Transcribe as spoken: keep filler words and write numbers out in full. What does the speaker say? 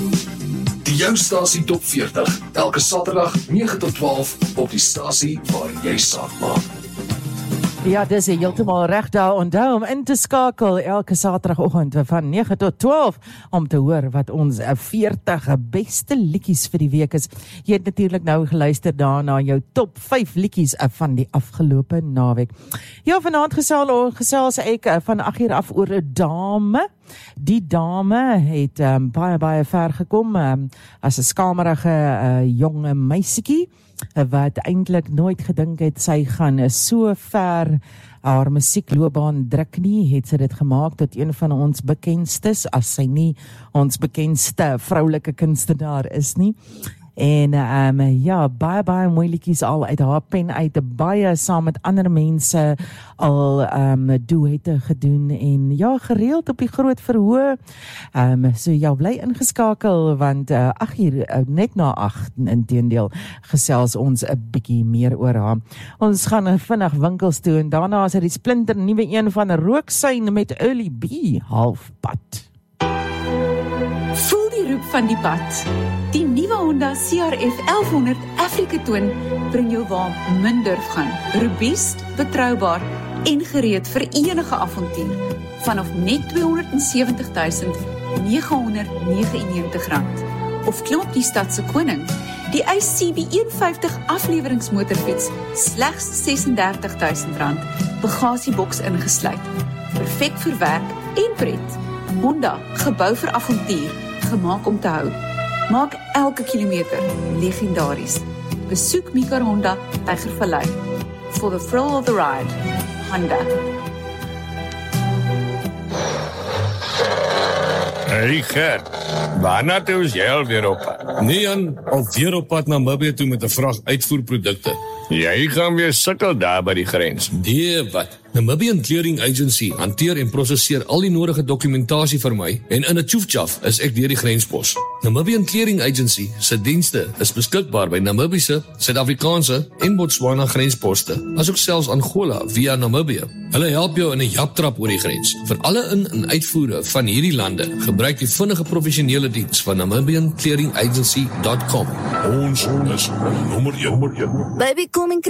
Die jou stasie top veertig, elke Saterdag nege tot twaalf op die stasie waar jy saak maak. Ja, dis heeltemal reg daar onthou om in te skakel elke Saterdagoggend van nege tot twaalf om te hoor wat ons veertig beste liedjies vir die week is. Jy het natuurlik nou geluister daarna jou top vyf liedjies van die afgelope naweek. Ja, vanaand gesels, gesels ek van agt uur af oor 'n dame. Die dame het um, baie baie ver gekom um, as 'n skamerige uh, jonge meisietjie wat eintlik nooit gedink het sy gaan so ver haar musiekloopbaan druk nie, het sy dit gemaak tot een van ons bekendstes, as sy nie ons bekendste vroulike kunstenaar is nie. En um, ja, baie, baie mooi liedjies al uit haar pen uit, baie saam met ander mense al um, duette gedoen en ja, gereeld op die groot verhoor. Um, so ja, bly ingeskakel, want uh, agt uur, uh, net na agt, inteendeel, gesels ons 'n bietjie meer oor haar. Ons gaan vinnig winkels toe en daarna is er die splinter nuwe een van Rooksuin met Early B, halfpad. Voel die roep van die pad. Die nuwe Honda C R F elf honderd Africa Twin bring jou waar min durf gaan. Robuust, betroubaar en gereed vir enige avontuur. Vanaf net tweehonderd sewentig duisend nege honderd nege en negentig rand. Of klim op die stad se koning. Die I C B een vyftig afleweringsmotorfiets slegs ses en dertig duisend rand. Bagasieboks ingesluit. Perfek vir werk en pret. Honda, gebou vir avontuur, gemaak om te hou. Maak elke kilometer legendaries. Besoek Mikar Honda by Gervallei. For the thrill of the ride. Honda. Hey Gert, waarna toe is jy alweer op pad? Nee Jan, alweer op pad na Namibië toe met 'n vrag uitvoerprodukte. Jy gaan weer sukkel daar by die grens. Nee, wat? Namibian Clearing Agency hanteer en prosesseer al die nodige dokumentasie vir my en in 'n tjoefjaf is ek deur die grenspos. Namibian Clearing Agency se dienste is beskikbaar by Namibiese, Suid-Afrikaanse en Botswana grensposte, asook selfs Angola via Namibië. Hulle help jou in 'n japtrap oor die grens. Vir alle in- en uitvoere van hierdie lande, gebruik die vinnige professionele diens van namibian clearing agency dot com. Ons is nommer een. Baby, kom en